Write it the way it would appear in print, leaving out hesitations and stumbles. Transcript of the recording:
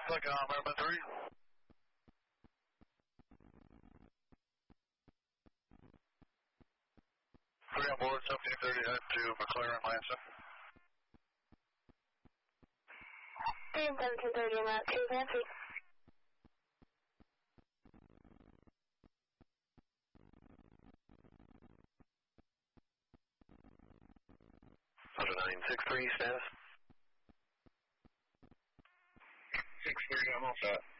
Second on American 3. 3 on board, 1730 head to McLaren, Lansing. 3 and 1730 on Route 2, Nancy. Under 963 status. 630, I'm all set.